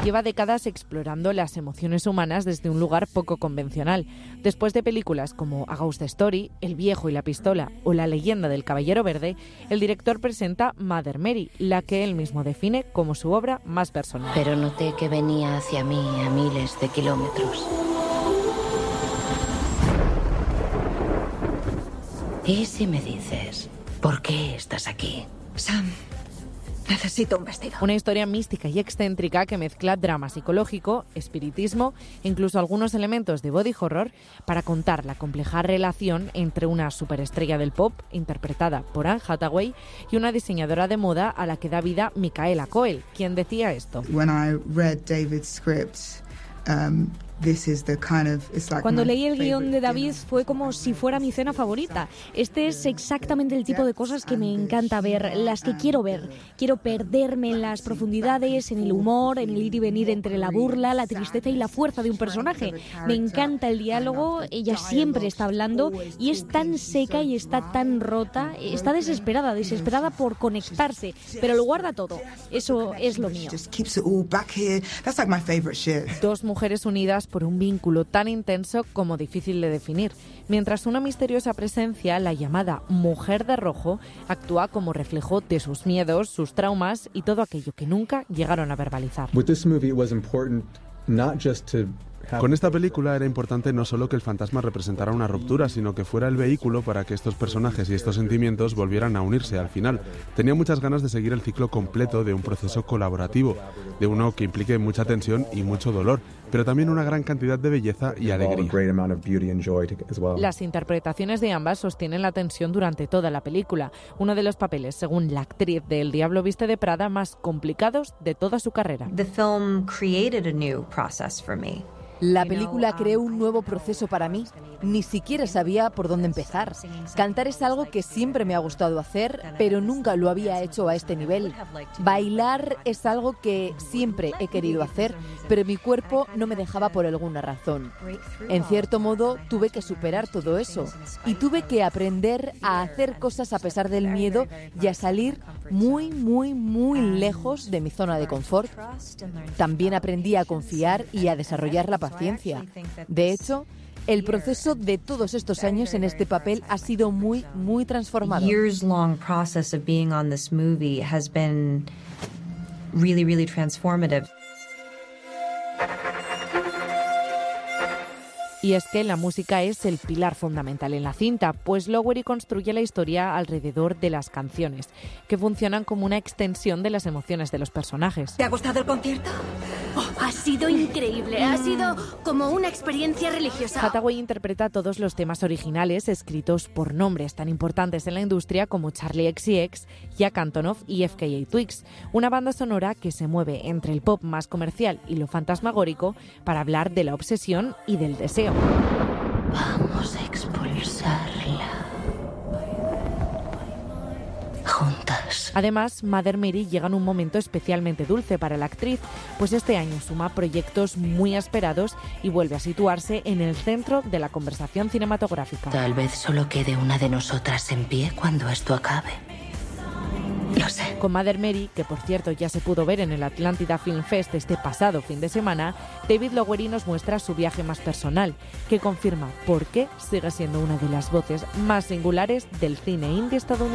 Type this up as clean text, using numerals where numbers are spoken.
Lleva décadas explorando las emociones humanas desde un lugar poco convencional. Después de películas como A Ghost Story, El viejo y la pistola o La leyenda del caballero verde, el director presenta Mother Mary, la que él mismo define como su obra más personal. Pero noté que venía hacia mí a miles de kilómetros. ¿Y si me dices por qué estás aquí? Sam, necesito un vestido. Una historia mística y excéntrica que mezcla drama psicológico, espiritismo e incluso algunos elementos de body horror para contar la compleja relación entre una superestrella del pop, interpretada por Anne Hathaway, y una diseñadora de moda a la que da vida Micaela Coel, quien decía esto. When I read David's script, Cuando leí el guión de David fue como si fuera mi cena favorita. Este es exactamente el tipo de cosas que me encanta ver, las que quiero ver. Quiero perderme en las profundidades, en el humor, en el ir y venir entre la burla, la tristeza y la fuerza de un personaje. Me encanta el diálogo, ella siempre está hablando y es tan seca y está tan rota, está desesperada por conectarse, pero lo guarda todo. Eso es lo mío. Dos mujeres unidas por un vínculo tan intenso como difícil de definir, mientras una misteriosa presencia, la llamada Mujer de Rojo, actúa como reflejo de sus miedos, sus traumas y todo aquello que nunca llegaron a verbalizar. Con esta película era importante no solo que el fantasma representara una ruptura, sino que fuera el vehículo para que estos personajes y estos sentimientos volvieran a unirse al final. Tenía muchas ganas de seguir el ciclo completo de un proceso colaborativo, de uno que implique mucha tensión y mucho dolor, pero también una gran cantidad de belleza y alegría. Las interpretaciones de ambas sostienen la tensión durante toda la película, uno de los papeles, según la actriz de El Diablo viste de Prada, más complicados de toda su carrera. The film created a new process for me. La película creó un nuevo proceso para mí. Ni siquiera sabía por dónde empezar. Cantar es algo que siempre me ha gustado hacer, pero nunca lo había hecho a este nivel. Bailar es algo que siempre he querido hacer, pero mi cuerpo no me dejaba por alguna razón. En cierto modo, tuve que superar todo eso y tuve que aprender a hacer cosas a pesar del miedo y a salir muy, muy, muy lejos de mi zona de confort. También aprendí a confiar y a desarrollar la paciencia. De hecho, el proceso de todos estos años en este papel ha sido muy, muy transformador. Years-long process of being on this movie has been really, really transformative. Y es que la música es el pilar fundamental en la cinta, pues Lowery construye la historia alrededor de las canciones, que funcionan como una extensión de las emociones de los personajes. ¿Te ha gustado el concierto? Ha sido increíble, ha sido como una experiencia religiosa. Hathaway interpreta todos los temas originales escritos por nombres tan importantes en la industria como Charli XCX, Jack Antonoff y FKA Twigs, una banda sonora que se mueve entre el pop más comercial y lo fantasmagórico para hablar de la obsesión y del deseo. Vamos a expulsarla. Juntas. Además, Mother Mary llega en un momento especialmente dulce para la actriz, pues este año suma proyectos muy esperados y vuelve a situarse en el centro de la conversación cinematográfica. Tal vez solo quede una de nosotras en pie cuando esto acabe. Lo sé. Con Mother Mary, que por cierto ya se pudo ver en el Atlántida Film Fest este pasado fin de semana, David Lowery nos muestra su viaje más personal, que confirma por qué sigue siendo una de las voces más singulares del cine indie estadounidense.